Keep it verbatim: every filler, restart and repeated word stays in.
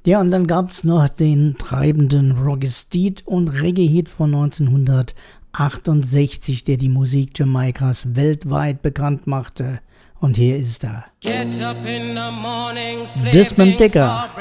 Ja, und dann gab's noch den treibenden Rocky Steed und Reggae-Hit von neunzehnhundertachtundsechzig, der die Musik Jamaikas weltweit bekannt machte. Und hier ist er. Get up in the morning, Desmond Dekker.